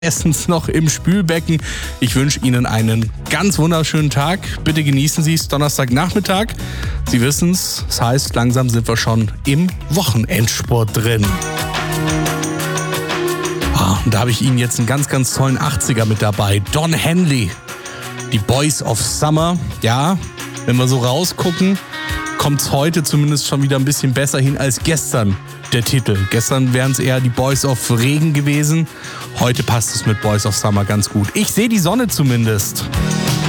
Essens noch im Spülbecken. Ich wünsche Ihnen einen ganz wunderschönen Tag. Bitte genießen Sie es, Donnerstagnachmittag. Sie wissen es, das heißt, langsam sind wir schon im Wochenendsport drin. Und da habe ich Ihnen jetzt einen ganz, ganz tollen 80er mit dabei. Don Henley, die Boys of Summer. Ja, wenn wir so rausgucken, kommt es heute zumindest schon wieder ein bisschen besser hin als gestern. Der Titel. Gestern wären es eher die Boys of Regen gewesen. Heute passt es mit Boys of Summer ganz gut. Ich sehe die Sonne zumindest.